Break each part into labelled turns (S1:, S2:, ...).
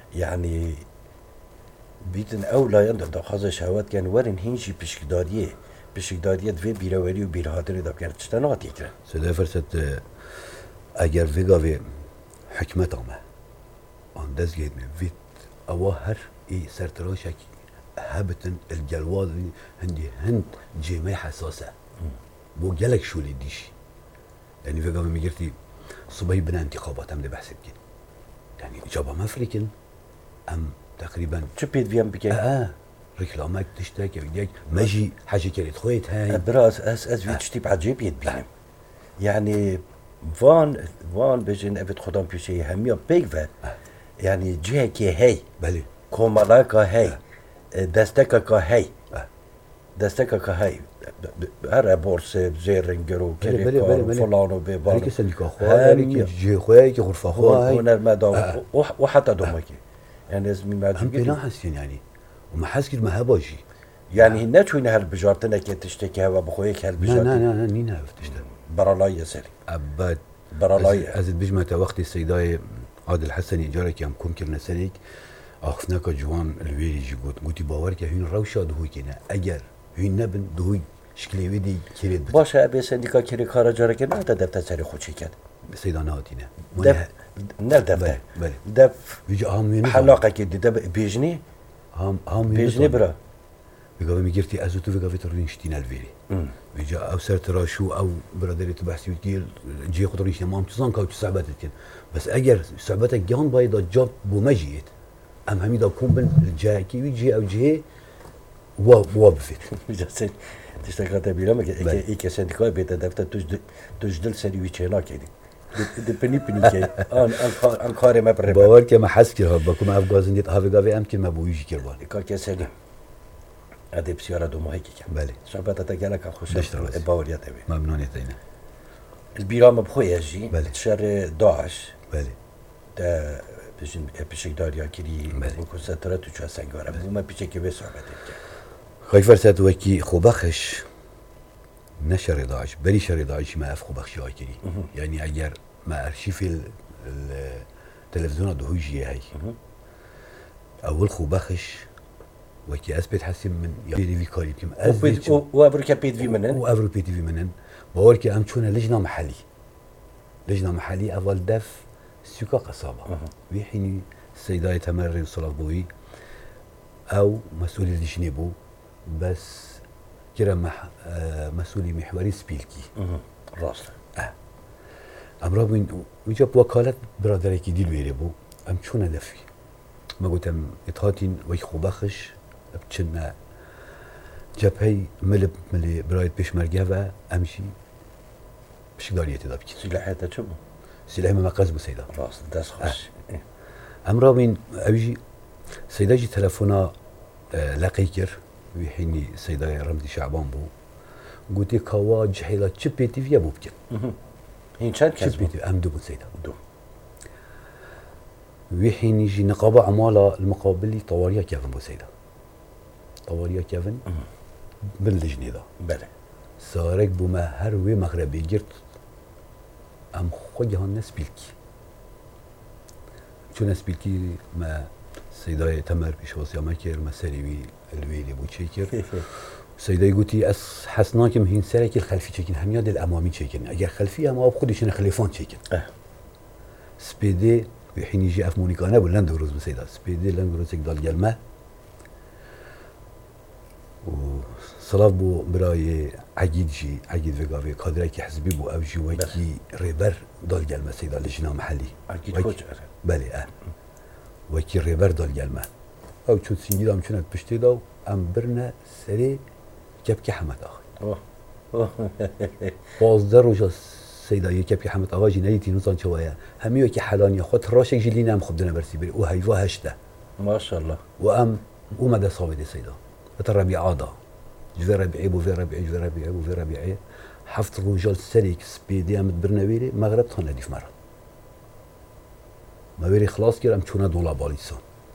S1: يعني بیتن اولایان دا خواهد شهوت کن ورن هنجی پشکداریه دوی بیراوری و بیرهاتری دا کرد چطور نهاتی کرد
S2: سده فرصت اگر ویگاوی حکمت آمه آن دست گید می وید اوا هر ای سرتراشک هبتن الجلواد هند جیمه حساسه بو گلک شولی دیشی یعنی ویگاوی میگرتی صبحی بنا انتخابات هم ده بحث بکن يعني جابا مفريكن ام تقريبا
S1: چه پید ویم بگه؟
S2: ركلامك تشتاكي بديك ماجي حاجه كانت خويت هاي
S1: برا از ویچ تیپ عجیب ید بینم يعني وان بجن افت خودم پیشه همیا بیگ و يعني جهه که هی
S2: بله
S1: کومالا که هی دستکا که هی دستکا که هی هر بورس زیرنگر و کلیکار و فلان و بیبان
S2: هر کسی نیکا خواه هر کی جه خواه که غرفه خواه
S1: هنر مدام و حتی دومکی يعني از
S2: هم بنا حسين يعني وما حس كده ما هباجي
S1: يعني نه چون هر بجارتنه که تشتكي هوا بخوي هر بجارتنه
S2: لا نينا تشتغل
S1: برالاي سري
S2: ابد
S1: برالاي
S2: از بجمه وقت السيداي عادل حسني جارك يم كمكر نسنيك اخفناك جوان الويري جي قلت باورك هين روشا دهوي كنا اگر هين نبن دهوي شكلي ودي كريد
S1: باشه ابي سنديكا كري كارا جارك نه تا دفتر سري خوشي كد
S2: سيدانا هاتينا
S1: نه دفتر
S2: بله
S1: دف
S2: بيجي عام
S1: حلاقه كده دب بيجني
S2: هم
S1: بيجني برا
S2: بيقول ميجرتي ازوتو بيقول ترينشتين الفيري بيجي او سرترا شو او برادري تبحثي وتقول جي خطريش ما امتصان كاوتش صعبتك بس اجر صعبتك جان بايدا جاب بومجيت ام هميدا كون بن الجاكي ويجي او جي وابفت
S1: جالسين تشتغل بيرام اي كسنديكا بيت دفتر تجدل سري ويتشينا كده دبني كي ان كاري ما بري
S2: باور که ما حس کرد بکم افغازن دیت هاوگاوی ام که ما بویجی کربان
S1: كا كسلي ادي بسياره دو ماهي كي
S2: بله
S1: شبات تاجلك خوش باور يتبي
S2: ممنون تينا
S1: البيرام بخويا جي
S2: بله
S1: شهر 11
S2: بله
S1: ده بشك داريا كري وكونسنترات تو سنگاره بوما بيچكي به صحبت
S2: خايف فرصت وكي خوبخش نشر 11 بري شهر 11 ما اف خوبخش ياكري يعني اگر ما ارشيف التلفزيون دهوجي هاي اول خوبخش وكي اثبت حسين من يدي في كاري كم
S1: اثبت وابركا بيت في منن
S2: وابرو بيت في منن باوركي ام تشونا لجنه محلي اول دف سوكا قصابه وحين السيداي تمر صلابوي او مسؤول الجنيبو بس كرا مسؤولي محوري سبيلكي
S1: راس
S2: امرا وين وجاب وكاله برادركي دي الويربو ام تشونا دفي ما قلتم اتهاتين وي خوبخش بتشنا جبهي ملي برايت بيشمرجا امشي بشداريتي دابكي
S1: سلاحيته شو
S2: سلاح ما قاز بسيده
S1: راس داس خوش
S2: امرا وين ابيجي سيداجي تلفونا لقيكر وحيني سيدا رمزي شعبان بو قلت كوا جحيلا تشبيتي فيا بو بكن
S1: هين شان كسبو
S2: ام دو سيدا
S1: دو
S2: وحين يجي نقابة عمالة المقابلي طواريا كيفن بو سيدا طواريا كيفن باللجنة دا
S1: بله
S2: سارك بو ما هروي مغربي جرت ام خوجه الناس بيلكي شو ناس بيلكي ما سيداي تمر بيشوسيا ماكير ما سريوي الويلي بو تشيكر سيداي قلتي اس حسناكم هين سرك الخلفي تشيكن هم يد الامامي تشيكن اگر خلفي ما بخدش انا خليفان تشيكن سبيدي وحين يجي اف مونيكانا ولا ندوروز بسيدا سبيدي لاندوروز يقدر جلمه وصلاف بو براي عقيد فيغافي كادريكي حزبي بو او جي وكي ريبر دال جلمه سيدا لجنه محلي
S1: عقيد خوش
S2: بله وكي ريبر دال جلمه او تشوت سينجيدا مشنت بشتي داو ام برنا سري كبكي حمد اخي بازدر روجا سيدا يكبكي حمد اواجي نيتي نوزان شويه همي وكي حلاني خط راشك جلينا ام خبدنا برسي بري وهيفا هشته
S1: ما شاء الله
S2: وام ومدى صابدي سيدا الربيع عاده جوي ربيعي بو في ربيعي جوي ربيعي بو في ربيعي حفظ روجال سريك سبيدي ام برنويري مغرب تخنا دي في مره ما ويري خلاص كير ام تشونا دولا باليسون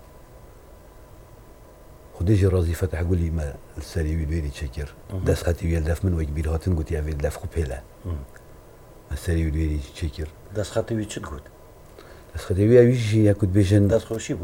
S2: خديجي رازي فتح قول لي ما السري ويلي تشكر دسختي ويا دف من وكبير هاتن قلت يا في دف خبيله السري ويلي تشكر
S1: دسختي وي تشد قلت
S2: دسختي ويا يجي ياكل بيجن
S1: دس خوشي